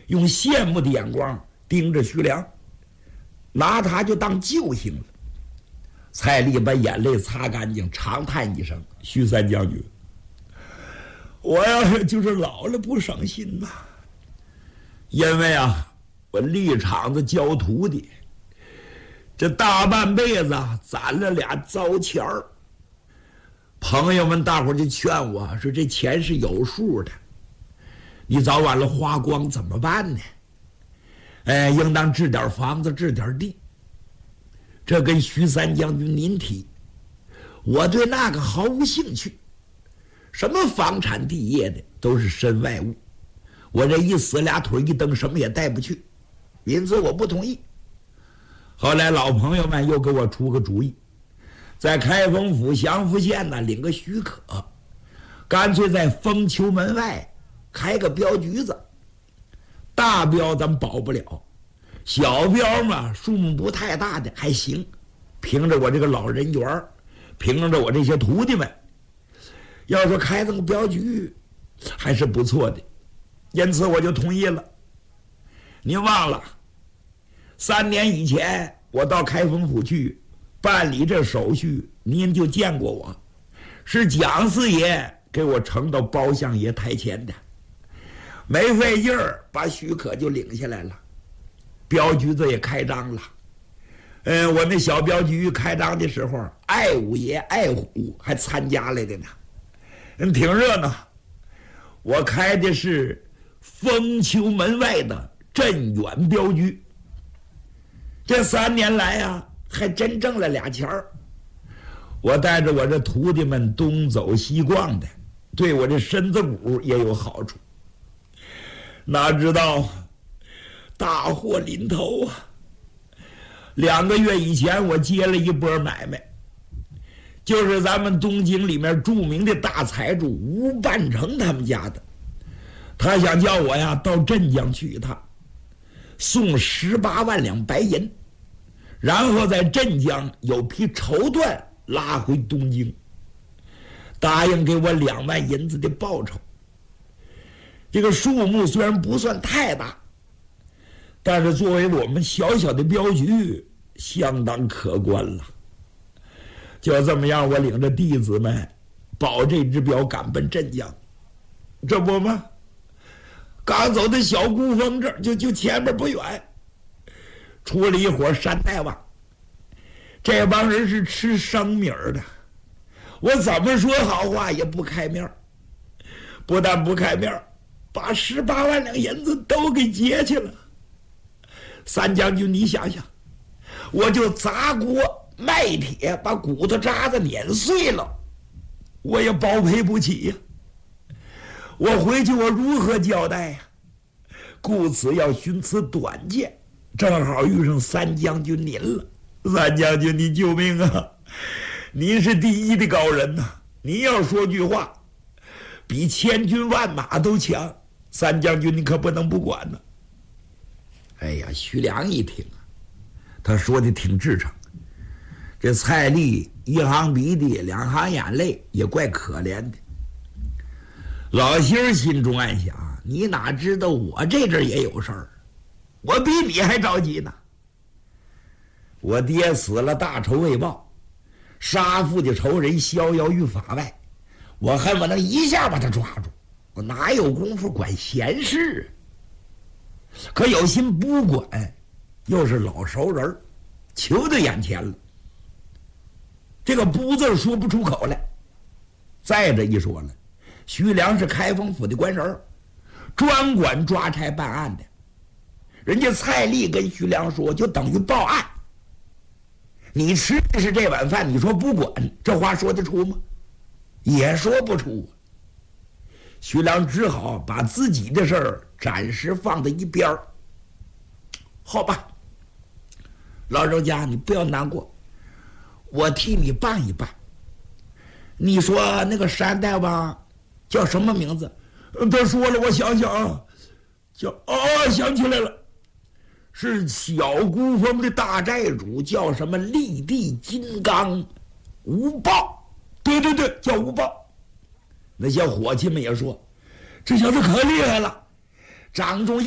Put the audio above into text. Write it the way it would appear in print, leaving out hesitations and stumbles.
用羡慕的眼光盯着徐良，拿他就当救星了。蔡丽把眼泪擦干净，长叹一声：“徐三将军，我呀就是老了不省心呐。因为啊，我立场子教徒弟，这大半辈子攒了俩糟钱儿。朋友们大伙就劝我说，这钱是有数的，你早晚了花光怎么办呢？应当置点房子，置点地。这跟徐三将军您提，我对那个毫无兴趣，什么房产地业的都是身外物，我这一死俩腿一蹬，什么也带不去，因此我不同意。后来老朋友们又给我出个主意，在开封府祥符县呢领个许可，干脆在丰丘门外开个镖局子。大镖咱们保不了，小镖嘛数目不太大的还行，凭着我这个老人缘，凭着我这些徒弟们，要说开这个镖局还是不错的，因此我就同意了。您忘了3年以前我到开封府去办理这手续，您就见过我，是蒋四爷给我呈到包相爷台前的，没费劲儿把许可就领下来了，镖局子也开张了。我那小镖局开张的时候，爱五爷爱虎还参加来的呢，挺热闹。我开的是丰丘门外的镇远镖局，这3年来啊，还真挣了俩钱儿。我带着我这徒弟们东走西逛的，对我这身子骨也有好处。哪知道大祸临头啊！2个月以前，我接了一波买卖，就是咱们东京里面著名的大财主吴半城他们家的。他想叫我呀到镇江去一趟，送18万两白银，然后在镇江有批绸缎拉回东京，答应给我2万银子的报酬。这个数目虽然不算太大，但是作为我们小小的镖局，相当可观了。就这么样，我领着弟子们保这只镖赶奔镇江。这不吗？刚走到小孤峰这儿，就前面不远，出了一伙山大王。这帮人是吃生米的，我怎么说好话也不开面，不但不开面，把18万两银子都给劫去了。三将军，你想想，我就砸锅卖铁，把骨头渣子碾碎了，我也包赔不起呀。我回去我如何交代呀？故此要寻此短见，正好遇上三将军您了。三将军，你救命啊！您是第一的高人呐，您要说句话，比千军万马都强。三将军，你可不能不管呢。哎呀，徐良一听啊，他说的挺至诚。这蔡丽一行鼻涕2行眼泪，也怪可怜的。老心儿心中暗想，你哪知道我这阵也有事儿，我比你还着急呢。我爹死了，大仇未报，杀父的仇人逍遥于法外，我恨不能一下把他抓住，我哪有功夫管闲事啊？可有心不管，又是老熟人，求到眼前了，这个不字说不出口来。再者一说了，徐良是开封府的官人，专管抓差办案的，人家蔡丽跟徐良说，就等于报案。你吃的是这碗饭，你说不管，这话说得出吗？也说不出。徐良只好把自己的事儿暂时放在一边儿。好吧，老周家，你不要难过，我替你办一办。你说那个山大王叫什么名字？他说了，我想想啊，想起来了，是小孤峰的大寨主，叫什么立地金刚吴豹。对，叫吴豹。那些伙计们也说，这小子可厉害了，掌中